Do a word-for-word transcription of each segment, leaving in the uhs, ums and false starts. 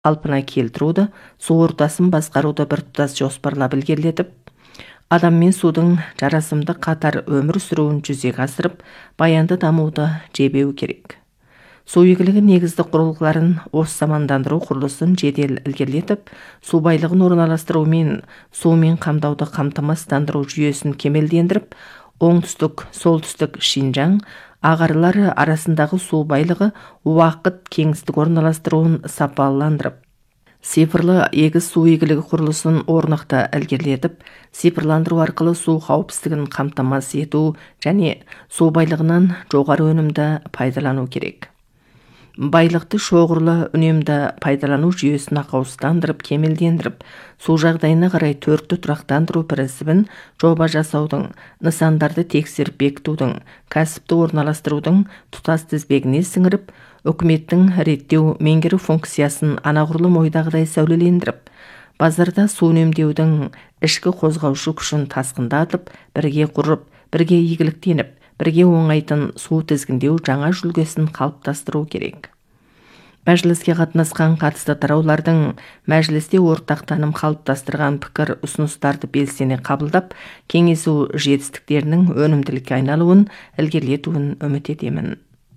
қалпына келтіруді, су ортасын басқаруды біртұтас жоспарлап ілгерілетіп, адам мен судың жарасымды қатар өмір сүруін жүзеге асырып, баянды дамуды жебеу керек. Су игілігі негізді құрылғыларын осамандандыру құрылысын жедел ілгерілетіп, су байлығын орналастыру мен сумен қамдауды қамтамасыздандыру жүйесін кемелдендіріп, оңтүстік, солтүстік Шинжаң ағарлары арасындағы су байлығы уақыт кеңістік орналастыруын сапаландырып, цифрлы егіс су игілігі құрылысын орнықты ілгерілетіп, цифрландыру арқылы су қауіпсіздігін қамтамасыз ету және су байлығынан жоғары өнімді пайдалану керек. Байлықты шоғырлы үнемді пайдалану жүйесін ақауыстандырып, кемелдендіріп, су жағдайына қарай төртті тұрақтандыру принципін жоба жасаудың, нысандарды тексеріп бекітудің, кәсіпті орналастырудың тұтас тізбегіне сіңіріп, үкіметтің реттеу меңгеру функциясын анағұрлым ойдағыдай сәулелендіріп, базарда су үнемдеудің ішкі қозғаушы күшін тасқындатып, бірге құрып, бірге игіліктеніп, бірге оңайтын су тізгіндеу жаңа жүлгесін қалыптастыру керек. Мәжіліске қатынасқан қатысты тараулардың мәжілісте ортақ таным қалыптастырған пікір ұсыныстарды белсене қабылдап, кеңесу жетістіктерінің өнімділікке айналуын ілгерілетуін үміт етемін.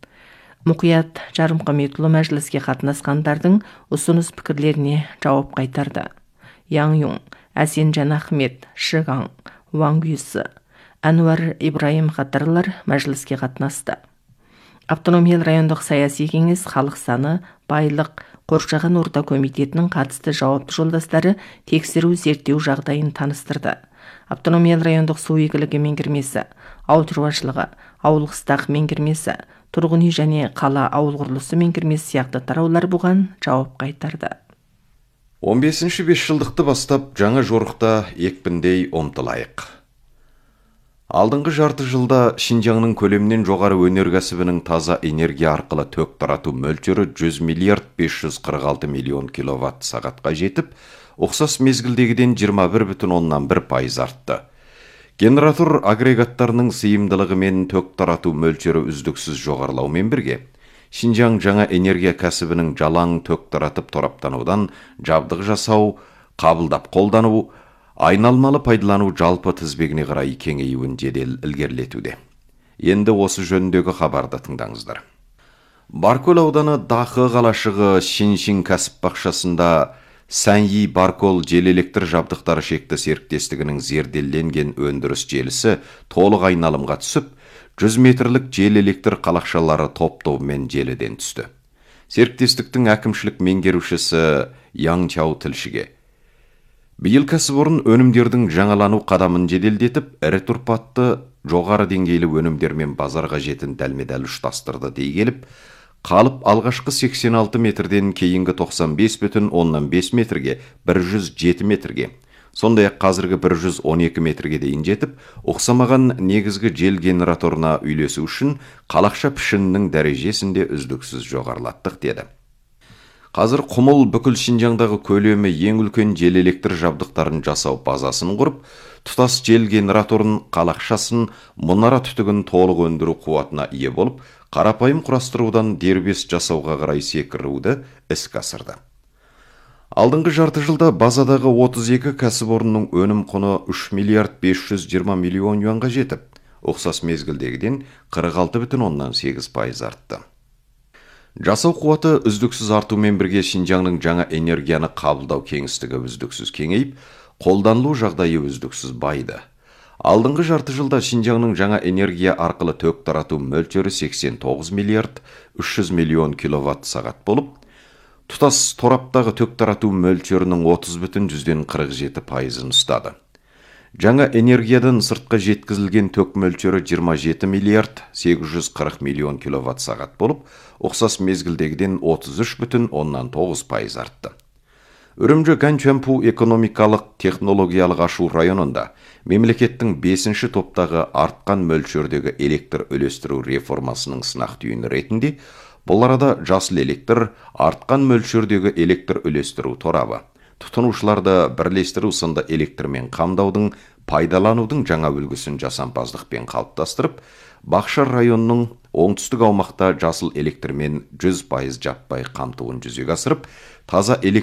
Мұқият Жарымқаметұлы мәжіліске қатынасқандардың ұсыныс пікірлеріне жауап қайтарды. Яң Юң, Әсенжан Ахмет, Шыгаң, Ван Гүйсі, Әнуар Ибраим қатарлар мәжіліске қатынасты. Автономиялы райондық саяси кеңес халық саны, байлық, қоршаған орта комитетінің қатысты жауапты жолдастары тексеру зерттеу жағдайын таныстырды. Автономиялы райондық су игілігі меңгермесі, ауыл шаруашылығы, ауыл қыстақ меңгермесі, тұрғын үй және қала ауыл құрылысы меңгермесі сияқты тараулар бұған жауап қайтарды. он бесінші бесжылдықты бастап жаңа жорықта екпіндей ұмтылайық. Алдыңғы жарты жылда Шинжаңның көлемнен жоғары өнеркәсібінің таза энергия арқылы ток тарату мөлшері жүз миллиард бес жүз қырық алты миллион киловатт сағатқа жетіп, ұқсас мезгілдегіден жиырма бір бүтін оннан бір пайыз артты. Генератор агрегаттарының сыйымдылығы мен ток тарату мөлшері үздіксіз жоғарылаумен бірге, Шинжаң жаңа энергия кәсібінің жалаң ток таратып тораптанудан жабдық жасау, қабылдап қолдану, айналмалы пайдалану жалпы тізбегіне қарай кеңеюін жедел ілгерілетуде. Енді осы жөніндегі хабарды тыңдаңыздар. Баркөл ауданы Дақы қалашығы Шиншин кәсіп бақшасында Сәнйи Баркол жел электр жабдықтары шекті серіктестігінің зерделенген өндіріс желісі толық айналымға түсіп, жүз метрлік жел электр қалақшалары топ-тобымен желіден түсті. Серіктестіктің әкімшілік меңгерушісі Яң Чау тілшіге: биыл кәсіпорын өнімдердің жаңалану қадамын жеделдетіп, ірі тұрпатты жоғары деңгейлі өнімдермен базарға жетін дәлме-дәл ұштастырды дей келіп, қалып алғашқы сексен алты метрден кейінгі тоқсан бес бүтін оннан бес метрге бір жүз жеті метрге, сондай-ақ қазіргі бір жүз он екі метрге дейін жетіп, ұқсамаған негізгі жел генераторына үйлесу үшін қалақша пішінінің дәрежесінде үздіксіз жоғарылаттық деді. Қазір Құмыл бүкіл Шинжаңдағы көлемі ең үлкен жел электр жабдықтарын жасау базасын құрып, тұтас жел генераторын, қалақшасын, мұнара түтігін толық өндіру қуатына ие болып, қарапайым құрастырудан дербес жасауға қарай секіруді іске асырды. Алдыңғы жарты жылда базадағы отыз екі кәсіпорынның өнім құны үш миллиард бес жүз жиырма миллион юанға жетіп, ұқсас мезгілдегіден қырық алты бүтін оннан сегіз пайыз артты. Жасау қуаты үздіксіз артумен бірге Шинжаңның жаңа энергияны қабылдау кеңістігі үздіксіз кеңейіп, қолданылу жағдайы үздіксіз байды. Алдыңғы жарты жылда Шинжаңның жаңа энергия арқылы ток тарату мөлшері сексен тоғыз миллиард үш жүз миллион киловатт сағат болып, тұтас тораптағы ток тарату мөлшерінің отыз бүтін жүзден қырық жеті пайызын ұстады. Жаңа энергиядан сыртқа жеткізілген ток мөлшері жиырма жеті миллиард сегіз жүз қырық миллион киловатт сағат болып, ұқсас мезгілдегіден отыз үш бүтін оннан тоғыз пайыз артты. Үрімжі Ганчампу экономикалық технологиялық ашу районында мемлекеттің бесінші топтағы артқан мөлшердегі электр үлестіру реформасының сынақ түйіні ретінде, бұл арада жасыл электр, артқан мөлшердегі электр үлестіру торабы, тұтынушыларды бірлестіру сынды электрмен қамдаудың, пайдаланудың жаңа үлгісін жасампаздықпен қалыптастырып, Бақшар районының оңтүстік аумақта жасыл электрмен жүз пайыз жаппай қамтуын жүзеге асырып, таза